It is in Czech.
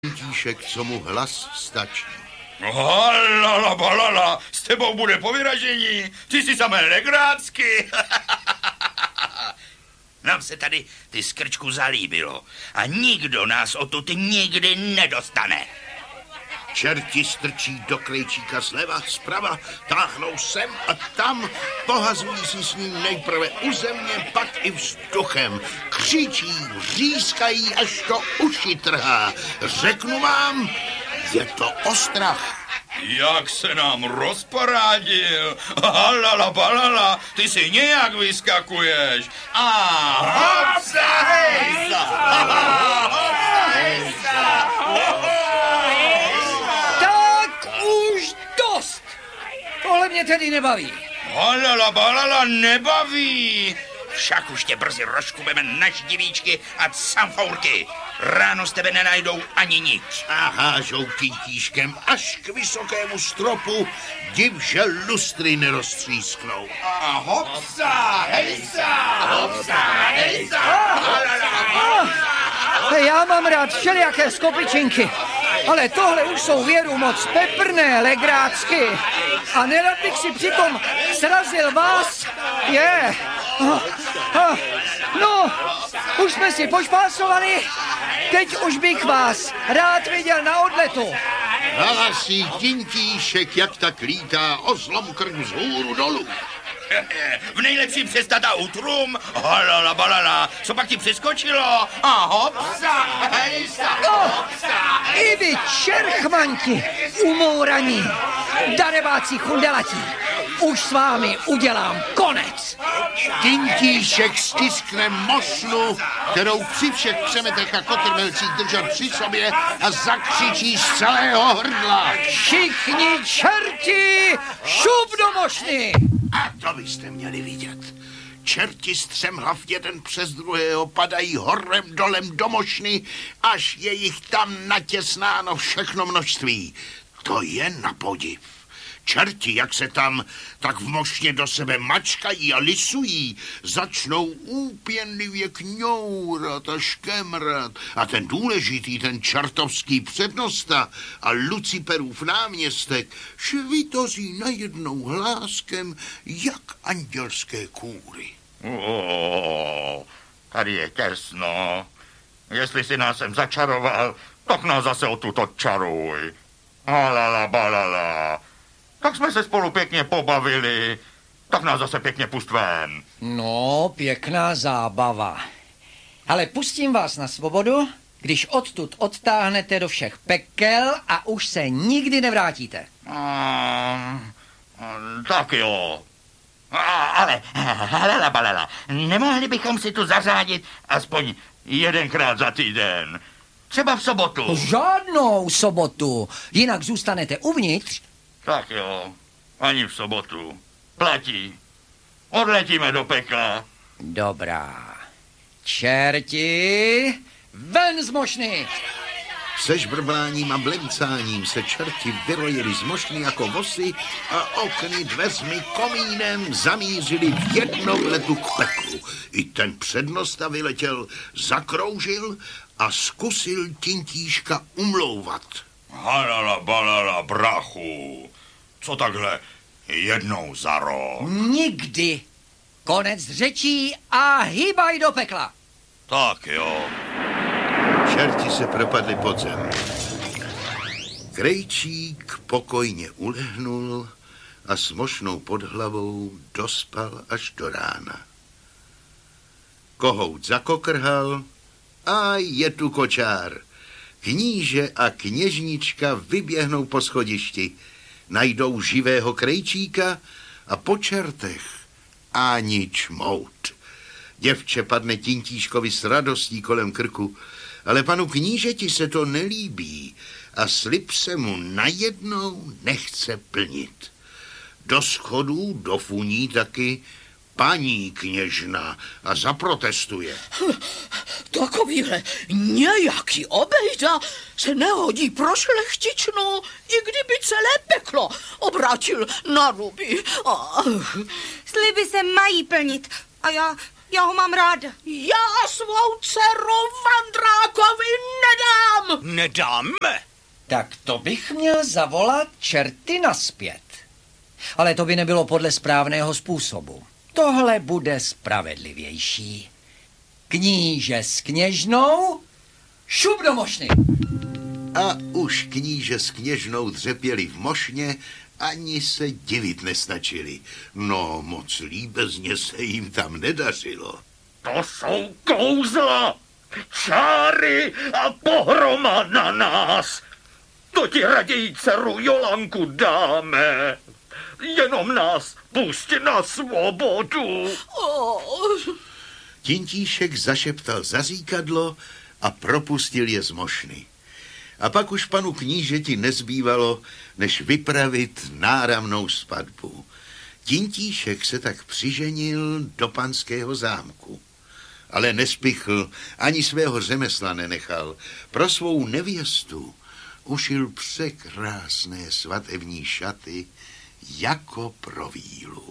Tíšek, co mu hlas stačí. Halala, balala, s tebou bude po vyražení, ty jsi samé legrácky. Nám se tady ty skrčku zalíbilo a nikdo nás odtud nikdy nedostane. Čerti strčí do krejčíka zleva, zprava, táhnou sem a tam, pohazují si s ním nejprve u země, pak i vzduchem. Křičí, řískají, až to uši trhá. Řeknu vám, je to ostrach. Jak se nám rozparádil. Halala, balala, ty si nějak vyskakuješ. A hopsa, hejsa, hopsa, hejsa. Tak už dost. Tohle mě tedy nebaví. Halala, balala, nebaví. Však už tě brzy rozškubeme na ždivíčky a camfourky. Ráno z tebe nenajdou ani nic. A hážou tíškem až k vysokému stropu, div, že lustry neroztřísknou. A hopsa, hejsa, hopsa, hejsa. Já mám rád všelijaké skopičinky, ale tohle už jsou věru moc peprné legrácky. A nerad bych si přitom srazil vás. No, už jsme si pošpásovali, teď už bych vás rád viděl na odletu. Halasí Tintíšek, jak tak lítá o zlom krku z hůru dolů. V nejlepším přestata utrum, halala, balala, co pak ti přeskočilo? A hopsa, hejsa, hopsa. I vy čerchmanti, umouraní, darebáci chundelatí, už s vámi udělám konec. Tintíšek stiskne mošnu, kterou při všech přemetech a kotrmelcích držel při sobě a zakřičí z celého hrdla. Všichni čerti, šup do mošny! A to byste měli vidět. Čerti střemhlav jeden přes druhého padají horem dolem do mošny, až je jich tam natěsnáno všechno množství. To je na podiv. Čerti, jak se tam tak v mošně do sebe mačkají a lisují, začnou úpěnlivě kňourat a škemrat. A ten důležitý, ten čertovský přednosta a Luciperův náměstek švitoří najednou hláskem jak andělské kůry. Tady je těsno. Jestli si nás sem začaroval, tak nás zase odtud odčaruj. Halala, balala. Tak jsme se spolu pěkně pobavili, tak nás zase pěkně pust ven. No, pěkná zábava. Ale pustím vás na svobodu, když odtud odtáhnete do všech pekel a už se nikdy nevrátíte. Tak jo. Ale, halala, balala, nemohli bychom si tu zařádit aspoň jedenkrát za týden. Třeba v sobotu. Žádnou sobotu, jinak zůstanete uvnitř. Tak jo, ani v sobotu. Platí. Odletíme do pekla. Dobrá. Čerti, ven z mošny! Se žbrbláním a blencáním se čerti vyrojili z mošny jako vosy a okny, dveřmi, komínem zamířili v jednom letu k peklu. I ten přednosta vyletěl, zakroužil a zkusil Tintíška umlouvat. Halala, balala, brachu. Co takhle jednou za rok? Nikdy. Konec řečí a hýbaj do pekla. Tak jo. Čerti se propadli pod zem. Krejčík pokojně ulehnul a s mošnou pod hlavou dospal až do rána. Kohout zakokrhal a je tu kočár. Kníže a kněžnička vyběhnou po schodišti, najdou živého krejčíka a po čertech ani čmout. Děvče padne Tintíškovi s radostí kolem krku, ale panu knížeti se to nelíbí a slib se mu najednou nechce plnit. Do schodů dofuní taky paní kněžna a zaprotestuje. Takovýhle nějaký obejda se nehodí pro šlechtičnou, i kdyby celé peklo obrátil na ruby. Sliby se mají plnit a Já ho mám ráda. Já svou dceru Vandrákovi nedám. Nedáme. Tak to bych měl zavolat čerty naspět. Ale to by nebylo podle správného způsobu. Tohle bude spravedlivější. Kníže s kněžnou, šup do mošny. A už kníže s kněžnou dřepěli v mošně, ani se divit nestačili. No, moc líbezně se jim tam nedařilo. To jsou kouzla, čáry a pohroma na nás. To ti raději dceru Jolanku dáme. Jenom nás pusť na svobodu. Tintíšek zašeptal zaříkadlo a propustil je z mošny. A pak už panu knížeti nezbývalo, než vypravit náramnou svatbu. Tintíšek se tak přiženil do panského zámku. Ale nespichl, ani svého řemesla nenechal. Pro svou nevěstu ušil překrásné svatební šaty jako pro vílu.